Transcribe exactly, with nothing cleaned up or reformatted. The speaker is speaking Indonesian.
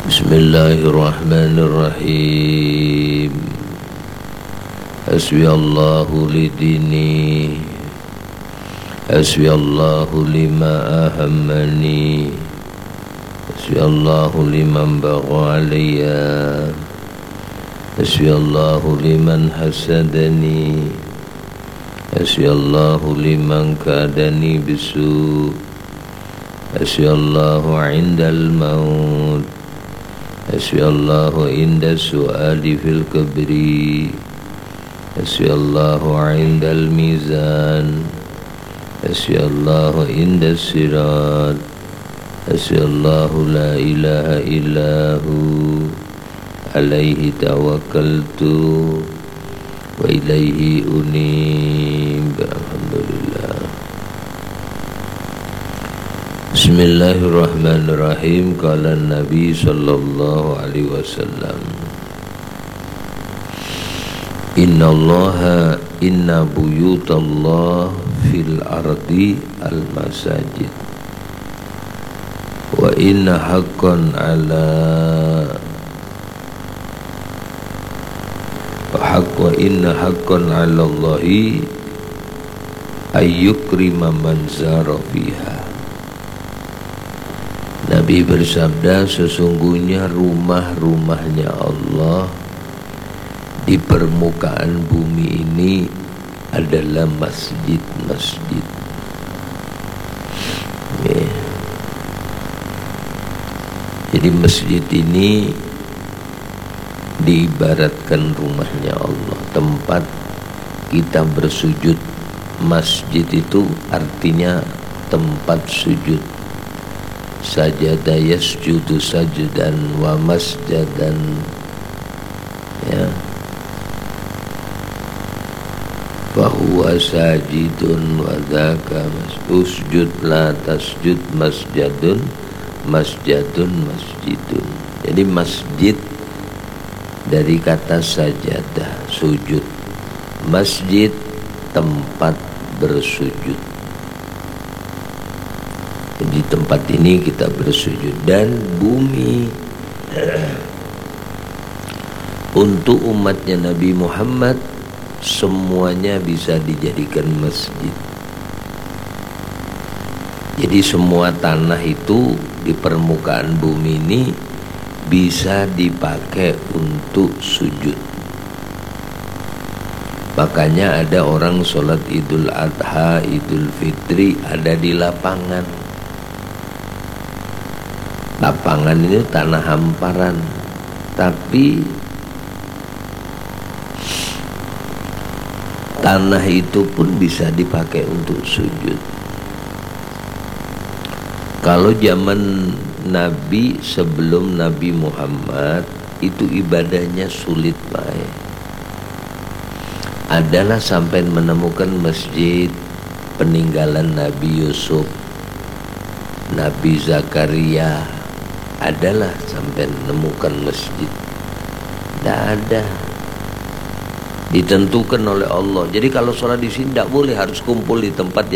Bismillahirrahmanirrahim. Hasbiyallahu lidini, hasbiyallahu lima ahammani, hasbiyallahu liman bagha alayya, hasbiyallahu liman hasadani, hasbiyallahu liman kadani bisu, hasbiyallahu indal maut, hasbiyallahu inda su'ali fil kabri, hasbiyallahu indal mizan, hasbiyallahu inda sirat, hasbiyallahu la ilaha illahu alaihi tawakkaltu wa ilaihi unib. Alhamdulillah. Bismillahirrahmanirrahim. Qala Nabi sallallahu alaihi wasallam, Inna allaha inna buyutallah fil ardi al masajid wa inna haqqan ala haqq wa inna haqqan ala Allahi ayyukrima man zara fiha. Nabi bersabda, sesungguhnya rumah-rumahnya Allah di permukaan bumi ini adalah masjid-masjid. Yeah. Jadi masjid ini diibaratkan rumahnya Allah, tempat kita bersujud. Masjid itu artinya tempat sujud. Sajada yasjudu sajdan wa masjadan, ya, fahuwa sajidun wa dhaka usjud la tasjud masjadun masjadun masjidun. Jadi masjid dari kata sajadah, sujud. Masjid tempat bersujud. Di tempat ini kita bersujud. Dan bumi untuk umatnya Nabi Muhammad semuanya bisa dijadikan masjid. Jadi semua tanah itu di permukaan bumi ini bisa dipakai untuk sujud. Makanya ada orang sholat Idul Adha, Idul Fitri ada di lapangan. Lapangan ini tanah hamparan, tapi tanah itu pun bisa dipakai untuk sujud. Kalau zaman Nabi sebelum Nabi Muhammad itu ibadahnya sulit baik. Adalah sampai menemukan masjid peninggalan Nabi Yusuf, Nabi Zakaria, adalah sampai menemukan masjid. Tidak ada, ditentukan oleh Allah. Jadi kalau sholat di sini tidak boleh, harus kumpul di tempat